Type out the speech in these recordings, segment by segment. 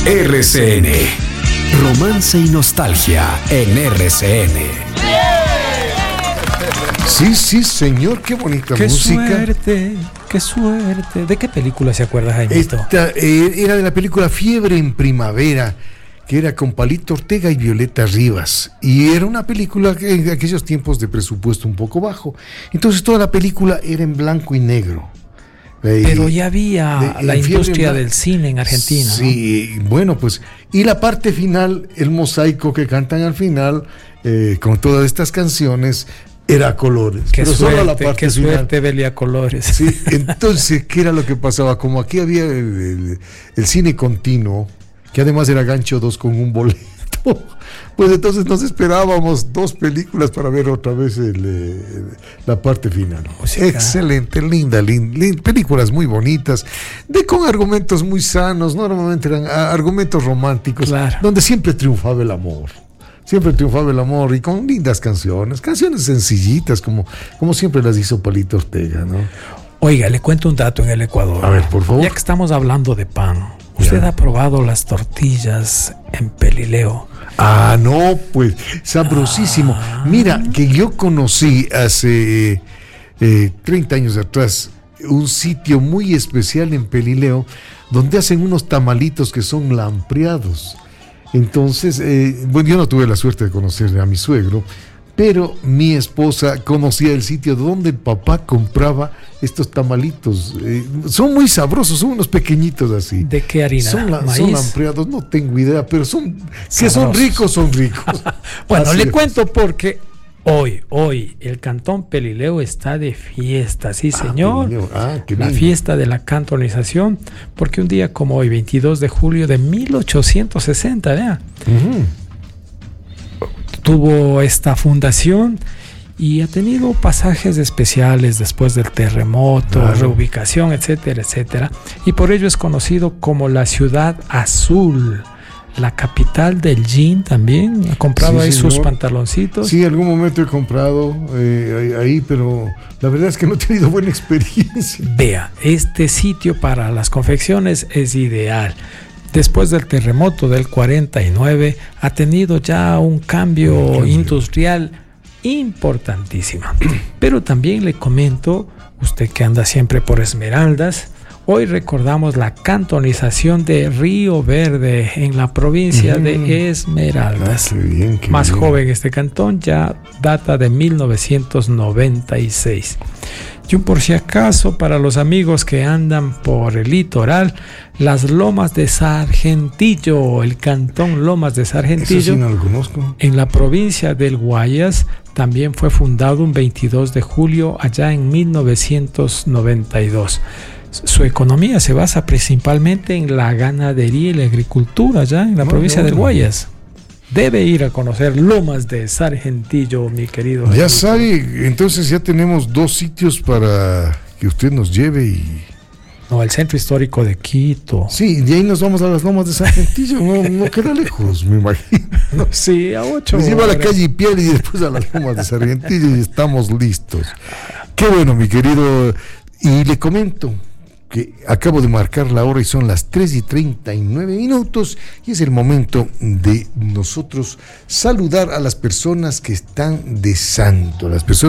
RCN. Romance y nostalgia en RCN. Sí, señor, qué bonita música. Qué suerte. ¿De qué película se acuerda, Jaimito? Era de la película Fiebre en Primavera, que era con Palito Ortega y Violeta Rivas. Y era una película que en aquellos tiempos de presupuesto un poco bajo. Entonces toda la película era en blanco y negro. Pero ya había la industria del cine en Argentina. Sí, ¿no? Bueno, pues, y la parte final, el mosaico que cantan al final, con todas estas canciones, era a colores. Qué suerte verle a colores. Sí, entonces, ¿qué era lo que pasaba? Como aquí había el cine continuo, que además era gancho 2 con un boleto, pues entonces nos esperábamos 2 películas para ver otra vez la parte final. Excelente, linda, películas muy bonitas, con argumentos muy sanos, normalmente eran argumentos románticos, claro, donde siempre triunfaba el amor. Y con lindas canciones sencillitas, como siempre las hizo Palito Ortega, ¿no? Oiga, le cuento un dato en el Ecuador. A ver, por favor. Ya que estamos hablando de pan, ¿usted ha probado las tortillas en Pelileo? Ah, no, pues, sabrosísimo. Mira, que yo conocí hace 30 años atrás un sitio muy especial en Pelileo, donde hacen unos tamalitos que son lampreados. Entonces, bueno, yo no tuve la suerte de conocer a mi suegro, pero mi esposa conocía el sitio donde el papá compraba estos tamalitos. Son muy sabrosos, son unos pequeñitos así. ¿De qué harina? ¿Maíz? Son lampreados, no tengo idea, pero son ricos. Bueno, le cuento porque hoy el Cantón Pelileo está de fiesta, sí señor. La fiesta de la cantonización, porque un día como hoy, 22 de julio de 1860, vea, tuvo esta fundación y ha tenido pasajes especiales después del terremoto, reubicación, etcétera, etcétera. Y por ello es conocido como la Ciudad Azul, la capital del jean también. ¿Ha comprado ahí sus pantaloncitos? Sí, algún momento he comprado ahí, pero la verdad es que no he tenido buena experiencia. Vea, este sitio para las confecciones es ideal. Después del terremoto del 49, ha tenido ya un cambio industrial importantísimo. Pero también le comento, usted que anda siempre por Esmeraldas, hoy recordamos la cantonización de Río Verde en la provincia de Esmeraldas. Qué bien. Más joven este cantón, ya data de 1996. Y un por si acaso, para los amigos que andan por el litoral, las Lomas de Sargentillo, el cantón Lomas de Sargentillo, eso sí no lo conozco, en la provincia del Guayas, también fue fundado un 22 de julio allá en 1992. Su economía se basa principalmente en la ganadería y la agricultura allá en la provincia del Guayas. Debe ir a conocer Lomas de Sargentillo, mi querido. Ya sabe, entonces ya tenemos 2 sitios para que usted nos lleve y... No, el centro histórico de Quito. Sí, de ahí nos vamos a las Lomas de Sargentillo, no queda lejos, me imagino. Sí, a 8 nos lleva a la calle Piel y después a las Lomas de Sargentillo y estamos listos. Qué bueno, mi querido. Y le comento que acabo de marcar la hora y son las 3:39 y es el momento de nosotros saludar a las personas que están de santo,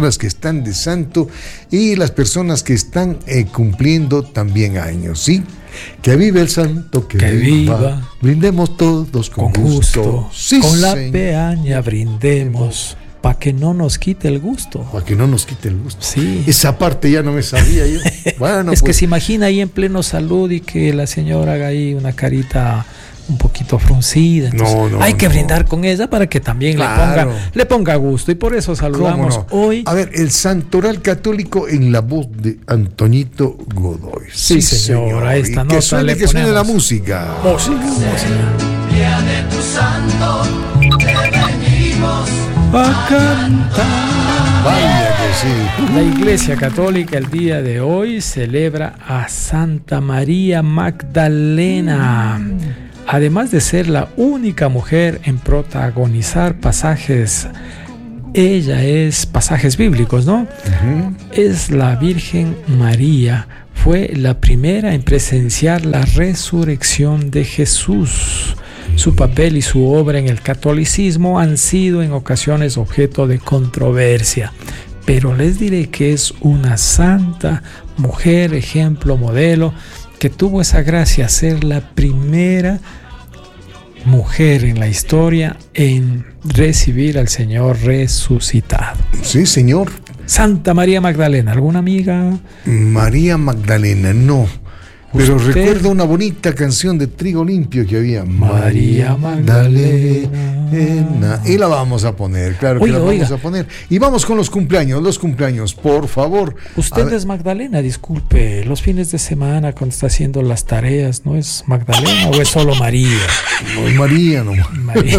y las personas que están cumpliendo también años, ¿sí? Que vive el santo, que viva. Brindemos todos con gusto. Sí, con la peaña brindemos. Para que no nos quite el gusto. Sí. Esa parte ya no me sabía yo. Bueno, es que se imagina ahí en pleno salud y que la señora haga ahí una carita un poquito fruncida. Entonces, hay que brindar con ella para que también le ponga gusto. Y por eso saludamos hoy. A ver, el Santoral Católico en la voz de Antoñito Godoy. Sí, señor. A esta nota que suene la música. Día de tu santo, te venimos a cantar. Vaya que sí. La Iglesia Católica el día de hoy celebra a Santa María Magdalena. Además de ser la única mujer en protagonizar pasajes ella es pasajes bíblicos, ¿no? Es la Virgen María. Fue la primera en presenciar la resurrección de Jesús. Su papel y su obra en el catolicismo han sido en ocasiones objeto de controversia, pero les diré que es una santa mujer, ejemplo, modelo, que tuvo esa gracia, ser la primera mujer en la historia en recibir al Señor resucitado. Sí, señor. Santa María Magdalena, ¿alguna amiga? María Magdalena, no. Pero ¿Usted? recuerdo una bonita canción de Trigo Limpio que había. María Magdalena. Y la vamos a poner, claro que la vamos a poner. Y vamos con los cumpleaños, por favor. Usted es Magdalena, disculpe, los fines de semana cuando está haciendo las tareas, ¿no es Magdalena o es solo María? No, María nomás. María.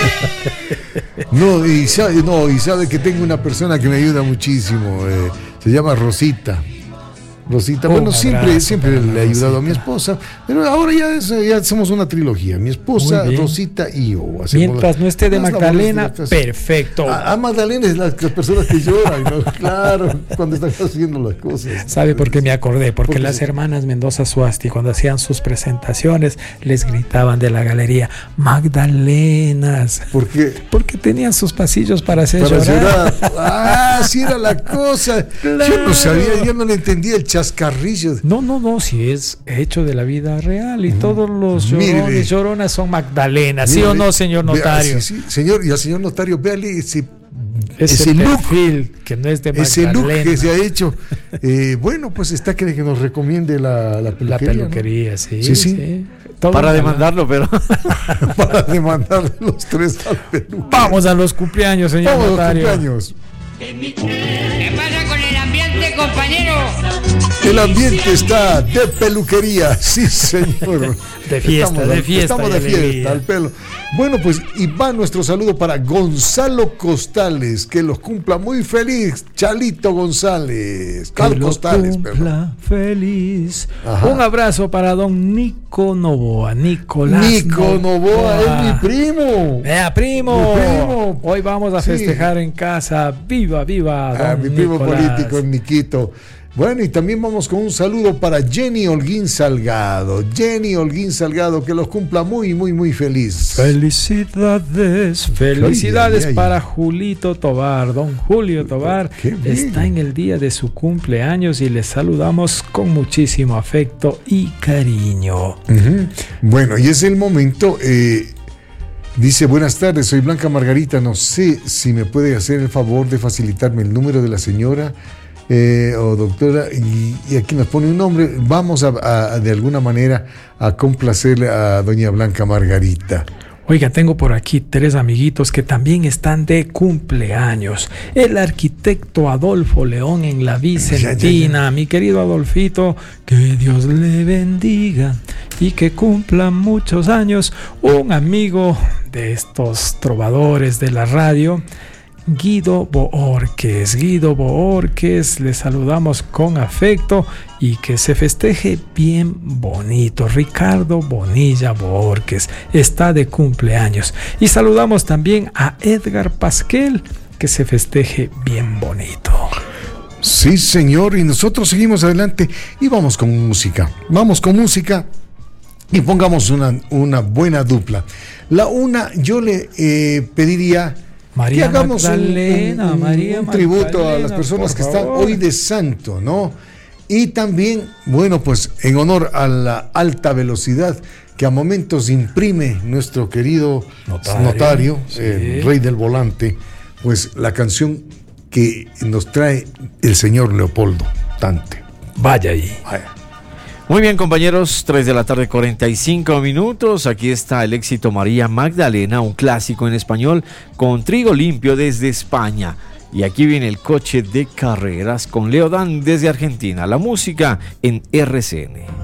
Y sabe que tengo una persona que me ayuda muchísimo, se llama Rosita. Bueno, siempre le he ayudado a mi esposa, pero ahora ya somos una trilogía, mi esposa, Rosita y yo. Mientras no esté de Magdalena, perfecto. A Magdalena es las personas que lloran, ¿no? Claro, cuando están haciendo las cosas. ¿Sabe por qué me acordé? Porque las hermanas Mendoza Suasti, cuando hacían sus presentaciones, les gritaban de la galería, Magdalenas. ¿Por qué? Porque tenían sus pasillos para hacer llorar. Sí era la cosa. Claro. Yo no sabía, yo no le entendía el chascarrillo. No, si es hecho de la vida real y todos los llorones, lloronas son Magdalenas, ¿sí o no, señor notario? Sí, señor, y al señor notario, véale ese perfil look, que no es de Magdalena. Ese look que se ha hecho. Bueno, pues está que nos recomiende la peluquería. La peluquería, ¿no? Sí. Para demandarlo, pero. Para demandarle los tres al peluquero. Vamos a los cumpleaños, señor notario. ¿Qué pasa con el ambiente, compañero? El ambiente está de peluquería, sí, señor. De fiesta. Estamos de fiesta, al pelo. Bueno, pues, y va nuestro saludo para Gonzalo Costales, que los cumpla muy feliz, Chalito González. Costales, cumpla feliz. Ajá. Un abrazo para don Nico Novoa, Nicolás Nico Novoa es mi primo. Primo. Hoy vamos a festejar en casa. Viva, don mi primo Nicolás. político, Niquito. Bueno, y también vamos con un saludo para Jenny Holguín Salgado. Que los cumpla muy, muy, muy feliz. Felicidades para Julito Tobar. Don Julio Tobar está en el día de su cumpleaños y le saludamos con muchísimo afecto y cariño. Bueno, y es el momento. Dice, buenas tardes, soy Blanca Margarita. No sé si me puede hacer el favor de facilitarme el número de la señora o doctora, y aquí nos pone un nombre. Vamos a de alguna manera a complacerle a doña Blanca Margarita. Oiga, tengo por aquí 3 amiguitos que también están de cumpleaños. El arquitecto Adolfo León en la Vicentina. Mi querido Adolfito, que Dios le bendiga y que cumpla muchos años. Un amigo de estos trovadores de la radio, Guido Boorques, le saludamos con afecto y que se festeje bien bonito. Ricardo Bonilla Boorques está de cumpleaños. Y saludamos también a Edgar Pasquel, que se festeje bien bonito. Sí, señor, y nosotros seguimos adelante y vamos con música y pongamos una buena dupla. Yo le pediría María que hagamos Magdalena, un tributo a las personas que están hoy de santo, ¿no? Y también, bueno, pues en honor a la alta velocidad que a momentos imprime nuestro querido notario el rey del volante, pues la canción que nos trae el señor Leopoldo Tante. Vaya ahí. Muy bien, compañeros, 3:45 p.m. Aquí está el éxito María Magdalena, un clásico en español con Trigo Limpio desde España. Y aquí viene el coche de carreras con Leodán desde Argentina. La música en RCN.